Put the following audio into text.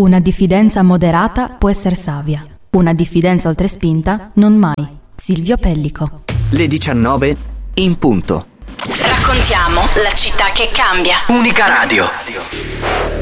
Una diffidenza moderata può essere savia. Una diffidenza oltrespinta non mai. Silvio Pellico. Le 19 in punto. Raccontiamo la città che cambia. Unica Radio.